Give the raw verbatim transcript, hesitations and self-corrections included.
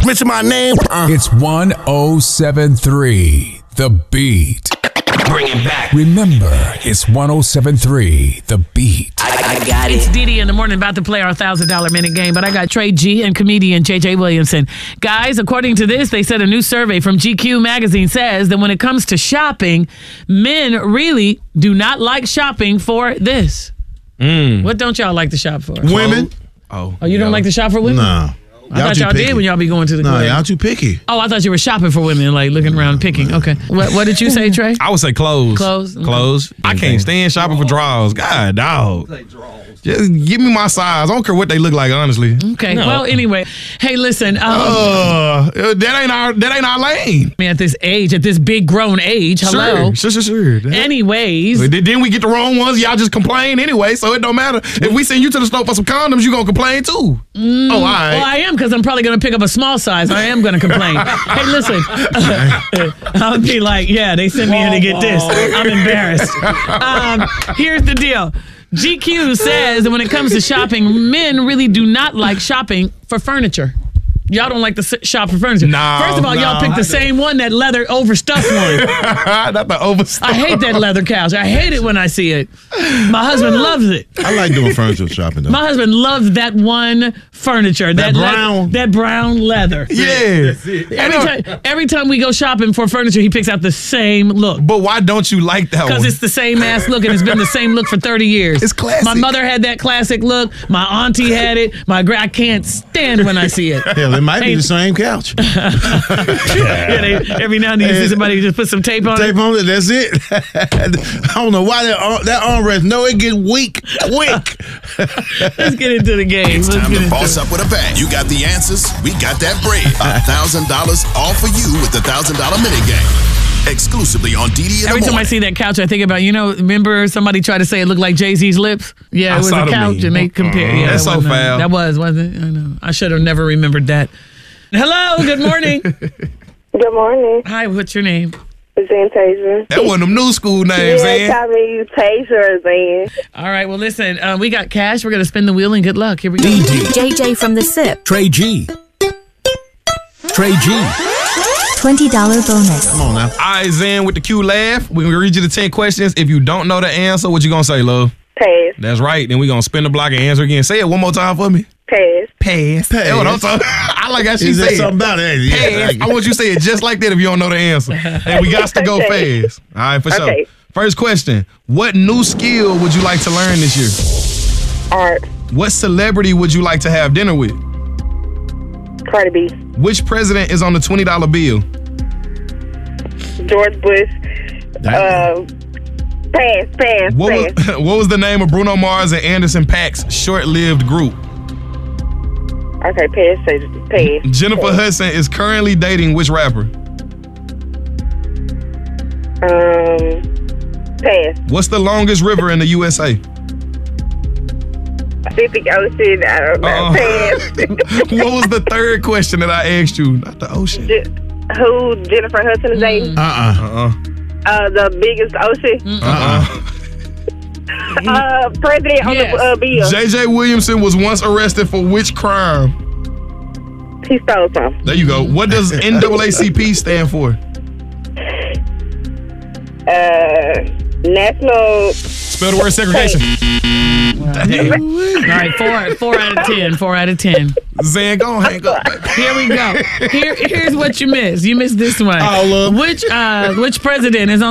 Mention my name. Uh. It's one oh seven three, The Beat. Bring it back. Remember, it's one oh seven three, The Beat. I, I got it. It's Didi in the morning, about to play our one thousand dollars minute game, but I got Trey G and comedian J J Williamson. Guys, according to this, they said a new survey from G Q magazine says that when it comes to shopping, men really do not like shopping for this. Mm. What don't y'all like to shop for? Women. Oh, Oh, you don't like to shop for women? Nah. I thought y'all did when y'all be going to the Nah, club. y'all too picky. Oh, I thought you were shopping for women, like looking around picking. Okay. What, what did you say, Trey? I would say clothes. Clothes? Okay. Clothes. I can't stand shopping for drawers. God, dog. Just give me my size. I don't care what they look like, honestly. Okay. No. Well, anyway. Hey, listen. Um, Uh, that ain't our that ain't our lane. I mean, at this age, at this big grown age, hello. Sure, sure, sure. sure. Anyways. Then we get the wrong ones. Y'all just complain anyway, so it don't matter. If we send you to the store for some condoms, you gonna complain too. Mm, oh, all right. Well, I am because I'm probably going to pick up a small size. I am going to complain. Hey, listen. I'll be like, yeah, they sent me here to get this. I'm embarrassed. Um, here's the deal. G Q says that when it comes to shopping, men really do not like shopping for furniture. Y'all don't like to s- shop for furniture. No, First of all, no, y'all picked the same one, that leather overstuffed one. Not the overstuffed. I hate that leather couch. I hate it when I see it. My husband loves it. I like doing furniture shopping though. My husband loves that one furniture. That, That brown? Le- that brown leather. Yeah. Every time, every time we go shopping for furniture, he picks out the same look. But why don't you like that one? Because it's the same ass look, and it's been the same look for thirty years. It's classic. My mother had that classic look. My auntie had it. My gra- I can't stand when I see it. Hell, it might Hey. be the same couch. Yeah, they, every now and then you see somebody just put some tape on Tape it. on it, that's it. I don't know why that arm, that armrest. No, it get weak quick. Let's get into the game. It's Let's time get to into boss it. up with a bang. You got the answers. We got that bread. A thousand dollars all for you with the thousand dollar minute game. Exclusively on D D in the Every time I morning. see that couch, I think about, you know, remember somebody tried to say it looked like Jay-Z's lips? Yeah, I it was saw a the couch meme. and they compared. Yeah, That's that so wasn't- foul. That was, wasn't it? I know. I should have never remembered that. Hello, good morning. Good morning. Hi, what's your name? Zantasia. That one of them new school names, Yeah, man. call me you Tasia Zan. All right, well, listen, uh, we got cash. We're going to spin the wheel and good luck. Here we go. J J from the SIP. Trey G. Trey G. twenty dollars bonus. Come on now. All right, Zan, with the Q laugh, we're going to read you the ten questions. If you don't know the answer, what you going to say, love? Pass. That's right. Then we're going to spin the block and answer again. Say it one more time for me. Pass. Pass. That's what I'm talking. I like how she Is said there it. something about it? Yeah, Pass. I want you to say it just like that if you don't know the answer. And we got to go Okay. fast. All right, for sure. Okay. First question. What new skill would you like to learn this year? Art. What celebrity would you like to have dinner with? Cardi B. Which president is on the twenty dollar bill? George Bush. Uh, pass. Pass. What pass. was, what was the name of Bruno Mars and Anderson .Paak's short-lived group? Okay, pass. Say pass. Jennifer pass. Hudson is currently dating which rapper? Um. Pass. What's the longest river in the U S A? Pacific Ocean. I don't know. Uh-uh. Pass. What was the third question that I asked you? Not the ocean. Je- Who Jennifer Hudson is dating? Uh-uh. Uh-uh. Uh, the biggest ocean. Uh-uh. Uh, president on Yes. the uh, bill. J J Williamson was once arrested for which crime? He stole some. There you go. What does N double A C P stand for? Uh, national. Spell the word segregation. All right, four, four out of ten. Four out of ten. Zan, go on, hang up. baby. Here we go. Here, here's what you missed. You missed this one. Oh, love. Which, uh, which president is on